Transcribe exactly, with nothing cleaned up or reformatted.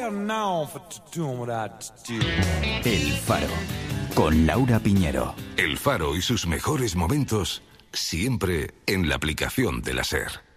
El Faro, con Laura Piñero. El Faro y sus mejores momentos siempre en la aplicación de la SER.